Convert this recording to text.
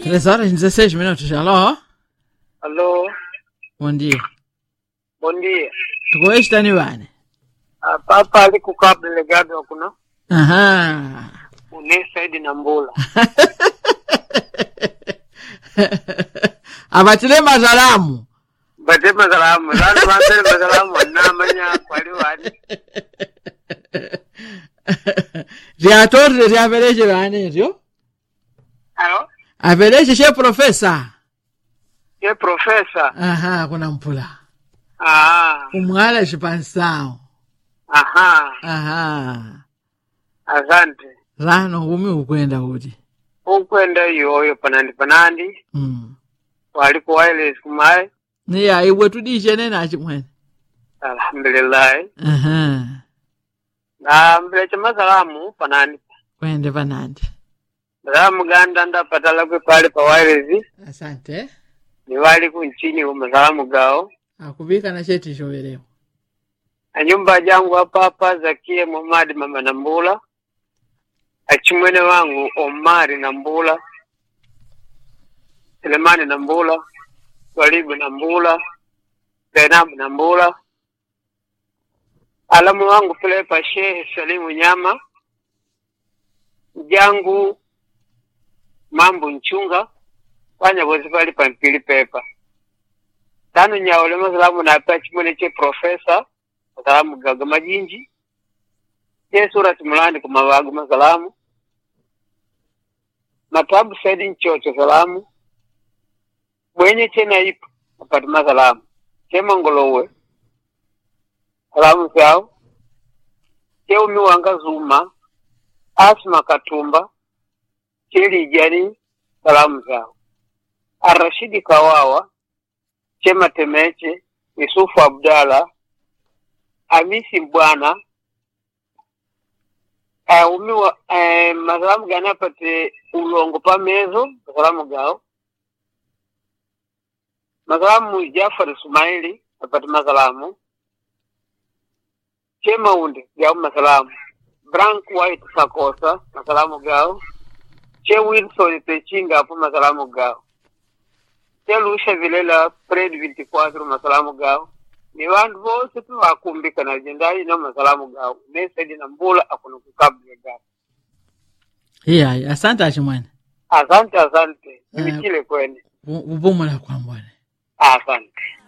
3 horas e 16 minutos. Alô? Alô? Bom dia. Bom dia. Tuko tani bane? Papa ali ku cabo delegado akuno. Aha. Une Saidi Nambula. Abatile mazalamu. Bate mazalamu. Zani batile mazalamu na manya kwali wani. Riatorre riaveleje bane ryo? Allo? Aveleje she professor. Ye professor. Aha, kuna mpula. Umwala chipansao. Aha. Asante. Rano umi ukwenda kuti. Ukwenda yoyo panandi. Wali ku wireless kumai. Ni ya iwe tudije nena achimwene. Alhamdulillah. Aha. Na mbeleche mazalamu panandi. Kwende panandi. Mazalamu ganda nda patala kwe pale pa wireless. Asante. Ni wali ku nchini ku mazalamu gao. Akubika na cheti showereo. Anyumba jangu hapa Zakia Muhammad Mama Nambula. Achimwene wangu Omari Nambula. Selemani Nambula. Walibu Nambula. Zainab Nambula. Alamu wangu Pilepa Sheikh Salimu Nyama. Jangu Mambo Nchunga. Wanya wazifali pampili pepa. Tanu nyaole mazalamu na achimwene che professor. Mazalamu gaga majinji. Ye surati mulani kumawagu mazalamu. Matabu Saidi Nchocho salamu. Mwenye chena ipu apati mazalamu. Chema ngolowe. Salamu zao. Cheumi wanga Zuma. Asma Katumba. Cheli Ijani. Salamu zao. Arashidi Kawawa. Chema Temeche. Yusufu Abdala. Amisi Mbwana. Umiwa mazalamu gana pate ulongo pa mezo. Mazalamu gao. Mazalamu Jafar Sumaili. Apate mazalamu. Chema unde. Gao mazalamu. Brank White Sakosa. Mazalamu gao. Che Wilson Techinga. Apo mazalamu gao. Che Lusha Vilela Fred 24. Mazalamu gao. Ni wandu vose tu wakumbika na jendai na mazalamu gao. Ne Saidi Nambula akuno kukabli gao. Iya, asante achimwene. Asante. Nimikile kwene. Ubomula kwa mbwane. Asante.